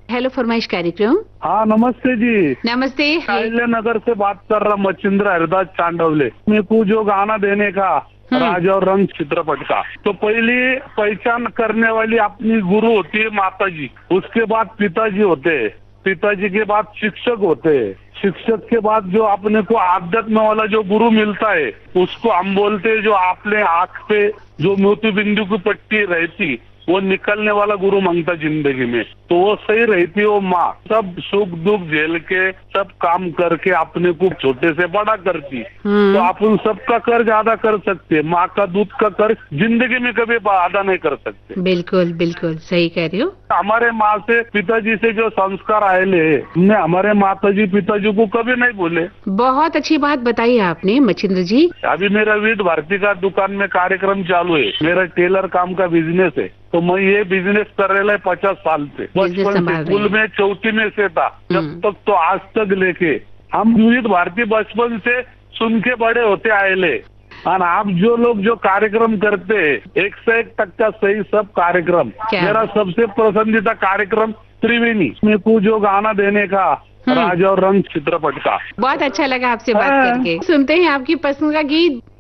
Hello फरमाइश कार्यक्रम। हाँ नमस्ते जी। नमस्ते। अहिल्या नगर से बात कर रहा मच्छिंद्र हरिदास चांडवले। मेरे को जो गाना देने का राजा और रंग चित्रपट का, तो पहली पहचान करने वाली अपनी गुरु होती है माता जी, उसके बाद पिताजी होते हैं, पिताजी के बाद शिक्षक होते हैं, शिक्षक के बाद जो अपने को आध्यात्म वाला जो गुरु मिलता है उसको हम बोलते हैं, जो आपने आंख पे जो मोती बिंदु की पट्टी रहती वो निकलने वाला गुरु मांगता जिंदगी में, तो वो सही रहती है वो माँ। सब सुख दुख झेल के सब काम करके अपने को छोटे से बड़ा करती, तो अपन सबका कर्ज अदा कर सकते, माँ का दूध का कर्ज जिंदगी में कभी अदा नहीं कर सकते। बिल्कुल बिल्कुल सही कह रहे हो। हमारे माँ से पिताजी से जो संस्कार आए हमने हमारे माता जी पिताजी को कभी नहीं बोले। बहुत अच्छी बात बताई आपने मच्छिंद्र जी। अभी मेरा वीट भारती का दुकान में कार्यक्रम चालू है, मेरा टेलर काम का बिजनेस है, तो मैं ये बिजनेस कर रहा है 50 साल से। बचपन से स्कूल में चौथी में से था जब तक तो आज तक लेके हम वीट भारती बचपन से सुन के बड़े होते आए। और आप जो लोग जो कार्यक्रम करते हैं 101% सही सब कार्यक्रम। मेरा सबसे पसंदीदा कार्यक्रम त्रिवेणी। मेरे को जो गाना देने का राजा और रंग चित्रपट का। बहुत अच्छा लगा आपसे बात करके। सुनते हैं आपकी पसंद का गीत।